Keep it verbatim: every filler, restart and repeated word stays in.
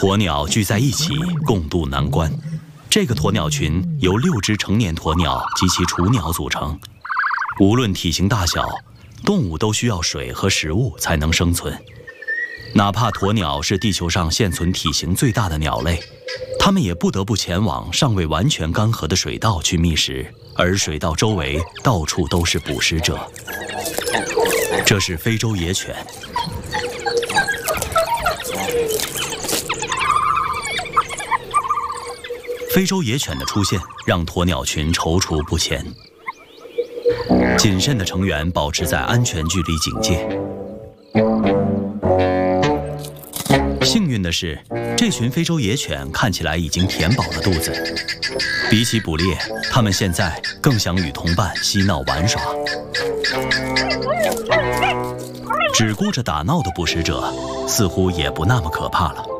鸵鸟聚在一起，共度难关。这个鸵鸟群由六只成年鸵鸟及其雏鸟组成。无论体型大小，动物都需要水和食物才能生存。哪怕鸵鸟是地球上现存体型最大的鸟类，它们也不得不前往尚未完全干涸的水道去觅食，而水道周围到处都是捕食者。这是非洲野犬。非洲野犬的出现让鸵鸟群踌躇不前，谨慎的成员保持在安全距离警戒。幸运的是，这群非洲野犬看起来已经填饱了肚子。比起捕猎，它们现在更想与同伴嬉闹玩耍。只顾着打闹的捕食者，似乎也不那么可怕了。